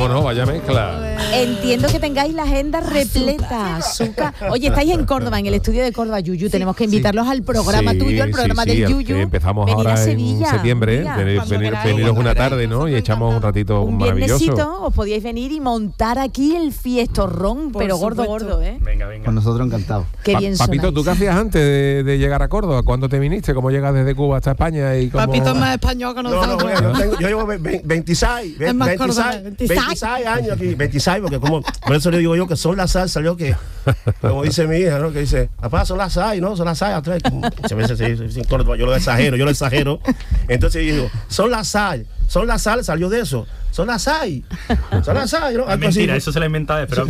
¿no? Vaya mezcla. Entiendo que tengáis la agenda repleta, azúcar. Oye, estáis en Córdoba, en el estudio de Córdoba, Yuyu. Tenemos que invitarlos al programa tuyo, al programa del Yuyu. Empezamos venir ahora a Sevilla, en septiembre. Veniros una tarde, ¿no? Y echamos un ratito un maravilloso. viernesito os podíais venir y montar aquí el fiestorrón, pero gordo, ¿eh? Venga. Con nosotros encantados. Qué bien Papito, sonáis. ¿tú qué hacías antes de llegar a Córdoba? ¿Cuándo te viniste? ¿Cómo llegas desde Cuba hasta España? Y cómo... Papito es más español que nosotros. Yo llevo 26 Es más cordobés. 26 años aquí, 26, porque por eso le digo yo que son las sal, salió que, como dice mi hija, ¿no? Que dice, papá, son las sal, ¿no? Son las sal, atrás. Muchas veces se dice en Córdoba, yo lo exagero. Entonces yo digo, son las sal, salió de eso. Son las sal, ¿no? Es mentira, eso se lo he inventado, pero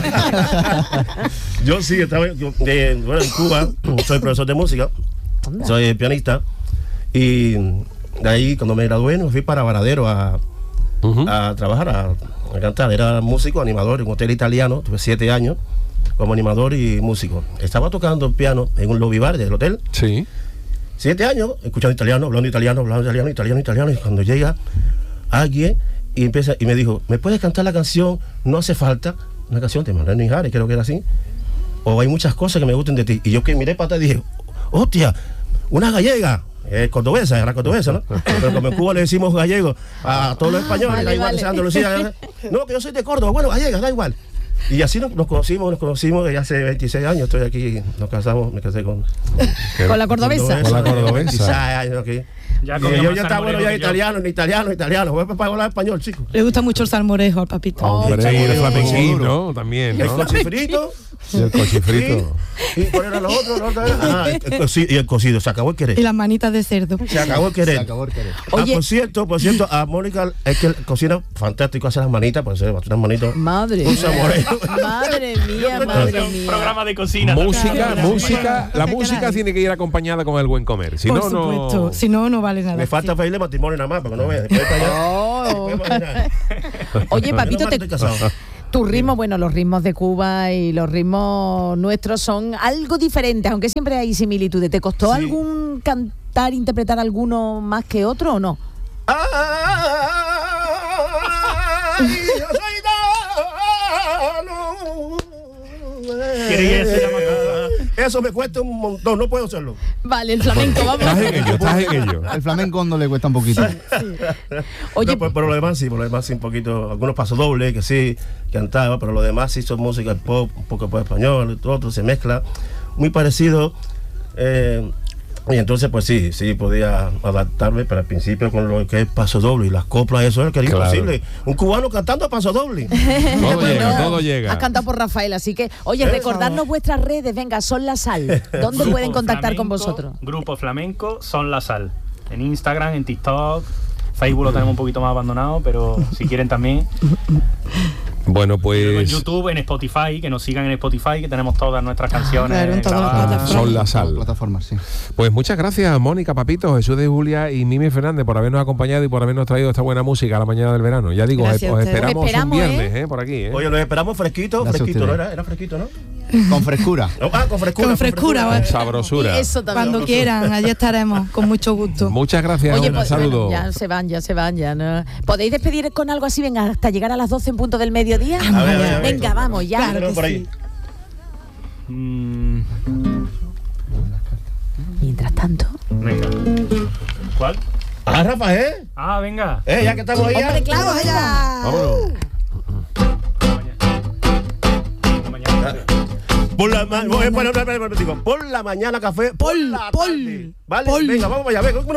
Yo sí, estaba en Cuba, soy profesor de música, soy pianista, y de ahí cuando me gradué me fui para Varadero a trabajar, a cantar. Era músico, animador en un hotel italiano, tuve 7 años como animador y músico. Estaba tocando el piano en un lobby bar del hotel. Sí. 7 años, escuchando italiano, hablando italiano, y cuando llega alguien y empieza y me dijo, ¿me puedes cantar la canción No hace falta? Una canción de Manuel Mijares, creo que era así. O hay muchas cosas que me gusten de ti. Y yo que miré para atrás y dije, hostia, una gallega. Era cordobesa, ¿no? Pero como en Cuba le decimos gallego a todos los españoles, da igual que sea Andalucía. No, que yo soy de Córdoba, bueno, gallega, da igual. Y así nos conocimos ya hace 26 años, estoy aquí, nos casamos, me casé con la cordobesa. Con la cordobesa. 26 años aquí. Ya Y yo ya estaba bueno ya italiano. Voy para hablar español, chico. Le gusta mucho el salmorejo al papito. Hombre, y el flamenquín, ¿no? También, El ¿no? cochifrito. Y el cochifrito. ¿Y cuál era lo otro? Y el cocido, se acabó el querer. Y las manitas de cerdo. Se acabó el querer. Oye. Por cierto, a Mónica es que cocina fantástico, hace las manitas, por eso unas manitas. Madre Un mía. saboreo. Madre mía. un programa de cocina. Música, la música tiene que ir acompañada con el buen comer. Si Por no, supuesto. no. Si no, no vale nada. Me falta pedirle matrimonio nada más, porque no veas. Después para allá. Oh. Después para allá. Oye, papito, Menos mal estoy casado. tus ritmos, bueno, los ritmos de Cuba y los ritmos nuestros son algo diferentes, aunque siempre hay similitudes. ¿Te costó Sí. algún cantar, interpretar alguno más que otro o no? Ay, yo soy gitano. ¿Queréis hacer la macana? Eso me cuesta un montón, no puedo hacerlo. Vale, el flamenco, vamos. Estás en ello. El flamenco no le cuesta un poquito. Oye, No, por lo demás sí, un poquito, algunos pasos dobles que sí cantaba, pero lo demás sí son música pop, un poco pop español, otro se mezcla, muy parecido. Y entonces pues sí podía adaptarme, pero al principio con lo que es paso doble y las coplas, eso es que era imposible. Un cubano cantando a paso doble. Todo llega. Has cantado por Rafael, así que, oye, recordarnos vuestras redes, venga, Son la Sal. ¿Dónde Grupo pueden contactar con Flamenco, vosotros? Grupo Flamenco Son la Sal. En Instagram, en TikTok, Facebook lo tenemos un poquito más abandonado, pero si quieren también. Bueno, Luego en pues YouTube, en Spotify, que nos sigan en Spotify, que tenemos todas nuestras canciones. claro, en todas las grabadas. plataformas. Son la sal. Plataformas, sí. Pues muchas gracias, Mónica, Papito, Jesús de Julia y Mimi Fernández por habernos acompañado y por habernos traído esta buena música a la mañana del verano. Ya digo, Gracias a os ustedes. esperamos, Os esperamos, un viernes, por aquí. Oye, los esperamos fresquito, Gracias a ¿no? ustedes. Era fresquito, ¿no? Con frescura. No, con frescura. Con frescura, Sabrosura. Eso también. Cuando quieran, allí estaremos, con mucho gusto. Muchas gracias, Oye, un pues, saludo. bueno, ya se van, ¿no? ¿Podéis despedir con algo así, venga, hasta llegar a las 12 en punto del mediodía? A ver. Venga, vamos, ya. Claro. Tenemos por ahí. Mientras tanto. Venga. ¿Cuál? Ah, Rafael. Ah, venga. Ya que estamos ahí. Hombre, claro, venga. Vámonos. Mañana. Por la mañana café, por la tarde. Vale, venga, vamos allá, venga.